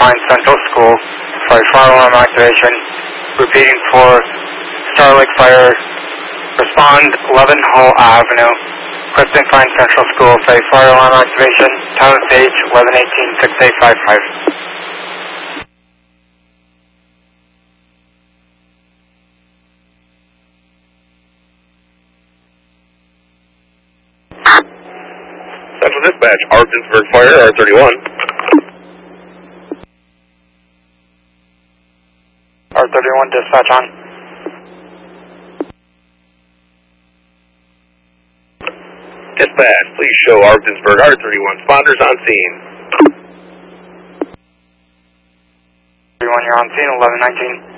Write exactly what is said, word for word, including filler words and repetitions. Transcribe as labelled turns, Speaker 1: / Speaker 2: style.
Speaker 1: Pine Central School for a fire alarm activation. Repeating for Star Lake Fire. Respond eleven Hull Avenue, Clifton Pine Central School for a fire alarm activation. Time of stage eleven eighteen, six eight five five.
Speaker 2: Central Dispatch, Argensburg Fire, R thirty-one.
Speaker 1: R thirty-one, dispatch on.
Speaker 2: Dispatch, please show Argensburg, R thirty-one, responders on scene.
Speaker 1: thirty-one, you're on scene, eleven nineteen.